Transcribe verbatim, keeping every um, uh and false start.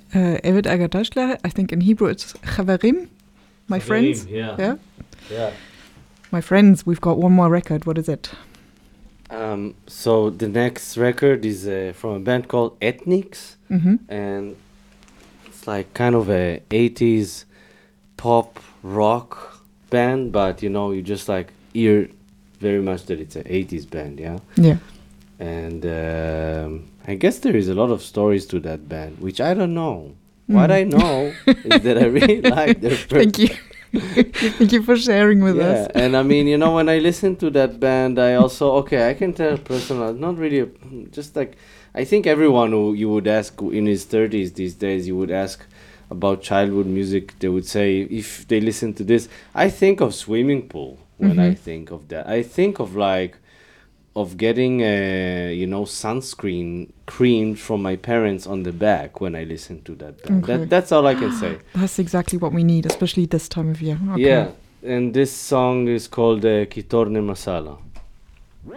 Uh, Evet Arkadaşlar, I think in Hebrew it's Chaverim, my Chaverim, friends. yeah. yeah. Yeah. My friends, we've got one more record. What is it? Um, so the next record is uh, from a band called Ethnics, Mm-hmm. and it's like kind of a eighties pop rock band, but you know, you just like hear very much that it's an eighties band, yeah? Yeah. And um, I guess there is a lot of stories to that band, which I don't know. What Mm. I know is that I really like their first. Thank you. Thank you for sharing with Yeah, us. and I mean, you know, when I listen to that band, I also, okay, I can tell personal, not really, a, just like, I think everyone who you would ask in his thirties these days, you would ask about childhood music, they would say, if they listen to this, I think of Swimming Pool when Mhm. I think of that. I think of like, of getting, uh, you know, sunscreen creamed from my parents on the back when I listen to that band. Okay. That, that's all I can say. That's exactly what we need, especially this time of year. Okay. Yeah, and this song is called uh, Chi torna Masala.